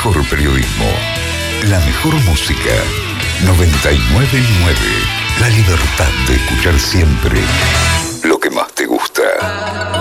mejor periodismo, la mejor música. 99.9. La libertad de escuchar siempre lo que más te gusta.